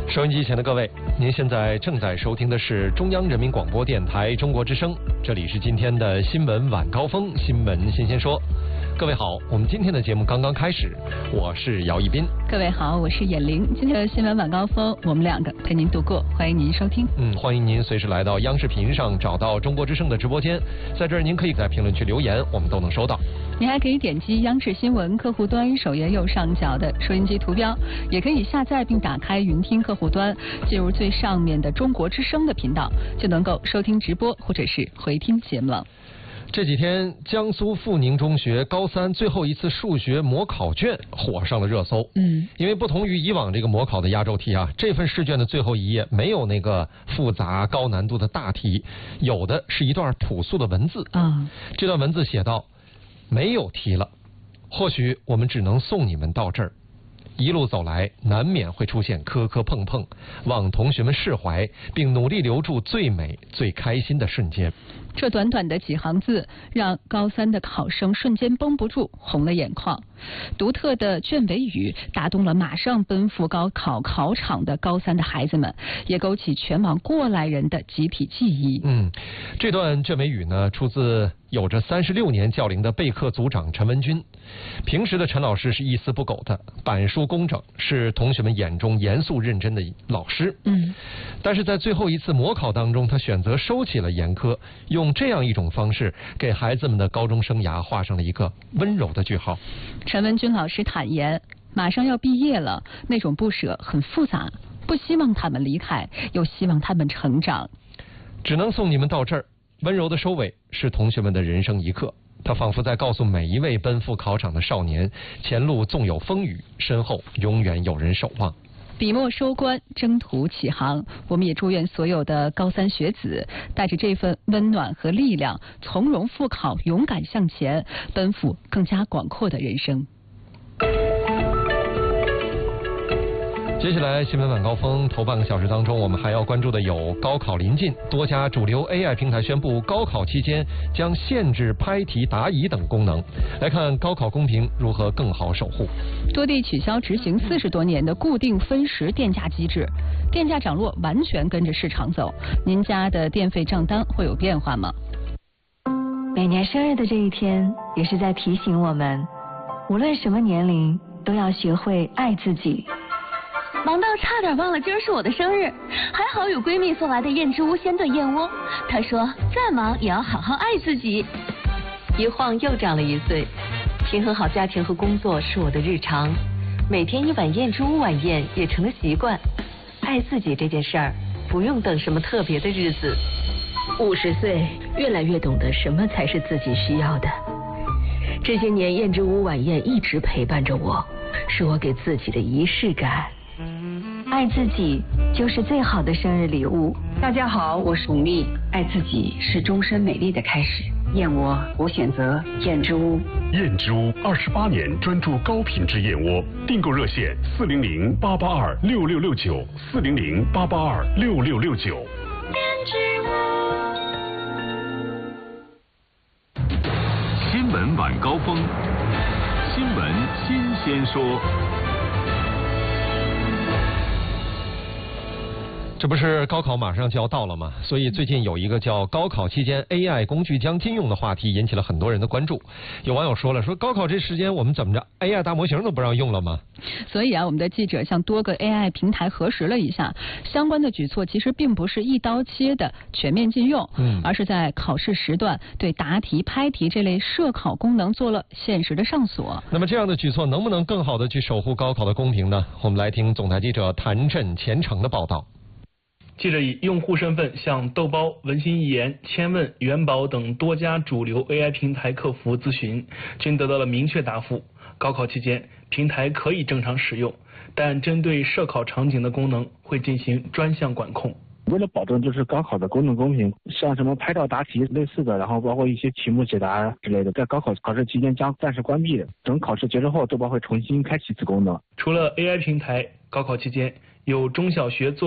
收音机前的各位，您现在正在收听的是中央人民广播电台中国之声，这里是今天的新闻晚高峰，新闻新鲜说。各位好，我们今天的节目刚刚开始，我是姚一斌。 各位好，我是闫玲。今天的新闻晚高峰，我们两个陪您度过，欢迎您收听。 欢迎您随时来到央视频上找到中国之声的直播间，在这儿您可以在评论区留言，我们都能收到。 您还可以点击央视新闻客户端首页右上角的收音机图标，也可以下载并打开云听客户端，进入最上面的中国之声的频道，就能够收听直播或者是回听节目了。 这几天，江苏阜宁中学高三最后一次数学模考卷火上了热搜。因为不同于以往这个模考的压轴题啊，这份试卷的最后一页没有那个复杂高难度的大题，有的是一段朴素的文字。这段文字写道：没有题了，或许我们只能送你们到这儿。一路走来，难免会出现磕磕碰碰，望同学们释怀，并努力留住最美、最开心的瞬间。 这短短的几行字，让高三的考生瞬间绷不住，红了眼眶。独特的卷尾语打动了马上奔赴高考考场的高三的孩子们，也勾起全网过来人的集体记忆。 这段卷尾语呢，出自有着36年教龄的备课组长陈文军。平时的陈老师是一丝不苟的，板书工整，是同学们眼中严肃认真的老师。但是在最后一次模考当中，他选择收起了严苛，用这样一种方式给孩子们的高中生涯画上了一个温柔的句号。 陈文军老师坦言，马上要毕业了，那种不舍很复杂，不希望他们离开，又希望他们成长。 只能送你们到这儿，温柔的收尾是同学们的人生一课。他仿佛在告诉每一位奔赴考场的少年，前路纵有风雨，身后永远有人守望。 笔墨收官，征途起航。我们也祝愿所有的高三学子带着这份温暖和力量，从容赴考，勇敢向前，奔赴更加广阔的人生。 接下来新闻晚高峰头半个小时当中，我们还要关注的有高考临近，多家主流 AI 平台宣布高考期间将限制拍题答疑等功能。来看高考公平如何更好守护。 多地取消执行40多年的固定分时电价机制，电价涨落完全跟着市场走。您家的电费账单会有变化吗？ 每年生日的这一天，也是在提醒我们，无论什么年龄，都要学会爱自己。 忙到差点忘了今儿是我的生日，还好有闺蜜送来的燕之屋鲜炖燕窝。她说再忙也要好好爱自己。 一晃又长了1岁，平衡好家庭和工作是我的日常，每天1碗燕之屋晚宴也成了习惯。爱自己这件事儿，不用等什么特别的日子。 50岁，越来越懂得什么才是自己需要的。这些年燕之屋晚宴一直陪伴着我，是我给自己的仪式感。 爱自己就是最好的生日礼物。 大家好，我是吴宓。爱自己是终身美丽的开始。燕窝，我选择燕之屋。 燕之屋28年专注高品质燕窝，订购热线400-882-6669，400-882-6669。 燕之屋。 新闻晚高峰，新闻新鲜说。 这不是高考马上就要到了吗？所以最近有一个叫高考期间 AI 工具将禁用的话题引起了很多人的关注。有网友说了，说高考这时间我们怎么着 AI 大模型都不让用了吗？ 所以我们的记者向多个 AI 平台核实了一下，相关的举措其实并不是一刀切的全面禁用，而是在考试时段对答题、拍题这类涉考功能做了限时的上锁。 那么这样的举措能不能更好的去守护高考的公平呢？我们来听总台记者谭震、钱程的报道。 记者以用户身份向豆包、文心一言、千问、元宝等多家主流 AI 平台客服咨询，均得到了明确答复。高考期间，平台可以正常使用，但针对涉考场景的功能会进行专项管控。 为了保证就是高考的公正公平，像什么拍照答题类似的，然后包括一些题目解答之类的，在高考考试期间将暂时关闭的。等考试结束后，豆包会重新开启此功能。 除了 AI 平台，高考期间有中小学做